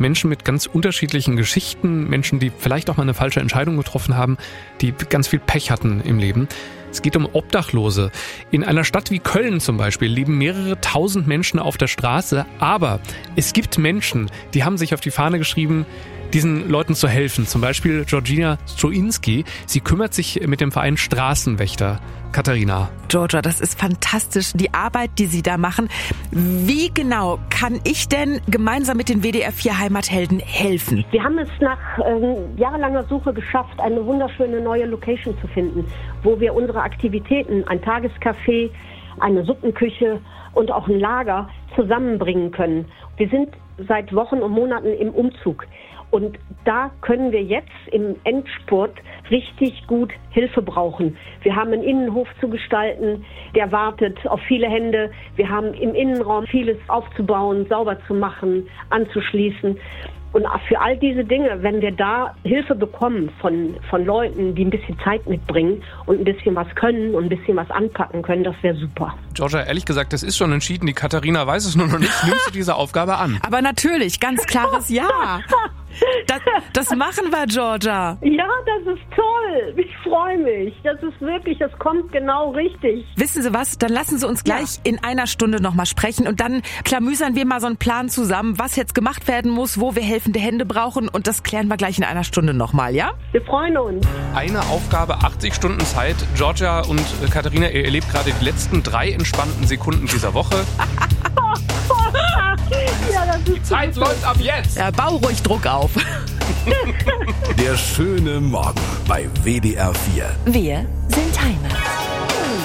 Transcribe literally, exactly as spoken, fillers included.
Menschen mit ganz unterschiedlichen Geschichten, Menschen, die vielleicht auch mal eine falsche Entscheidung getroffen haben, die ganz viel Pech hatten im Leben. Es geht um Obdachlose. In einer Stadt wie Köln zum Beispiel leben mehrere tausend Menschen auf der Straße, aber es gibt Menschen, die haben sich auf die Fahne geschrieben, diesen Leuten zu helfen. Zum Beispiel Georgina Stroinski. Sie kümmert sich mit dem Verein Straßenwächter. Katharina. Georgia, das ist fantastisch, die Arbeit, die Sie da machen. Wie genau kann ich denn gemeinsam mit den W D R vier Heimathelden helfen? Wir haben es nach ähm, jahrelanger Suche geschafft, eine wunderschöne neue Location zu finden, wo wir unsere Aktivitäten, ein Tagescafé, eine Suppenküche und auch ein Lager zusammenbringen können. Wir sind seit Wochen und Monaten im Umzug. Und da können wir jetzt im Endspurt richtig gut Hilfe brauchen. Wir haben einen Innenhof zu gestalten, der wartet auf viele Hände. Wir haben im Innenraum vieles aufzubauen, sauber zu machen, anzuschließen. Und für all diese Dinge, wenn wir da Hilfe bekommen von, von Leuten, die ein bisschen Zeit mitbringen und ein bisschen was können und ein bisschen was anpacken können, das wäre super. Georgia, ehrlich gesagt, das ist schon entschieden. Die Katharina weiß es nur noch nicht. Nimmst du diese Aufgabe an? Aber natürlich, ganz klares Ja. Das, das machen wir, Georgia. Ja, das ist toll. Ich freue mich. Das ist wirklich, das kommt genau richtig. Wissen Sie was? Dann lassen Sie uns gleich ja. in einer Stunde nochmal sprechen und dann klamüsern wir mal so einen Plan zusammen, was jetzt gemacht werden muss, wo wir helfende Hände brauchen und das klären wir gleich in einer Stunde nochmal, ja? Wir freuen uns. Eine Aufgabe, achtzig Stunden Zeit. Georgia und Katharina, ihr erlebt gerade die letzten drei entspannten Sekunden dieser Woche. Ja, das ist die Zeit läuft ab jetzt. Ja, bau ruhig Druck auf. Der schöne Morgen bei W D R vier. Wir sind Heimat.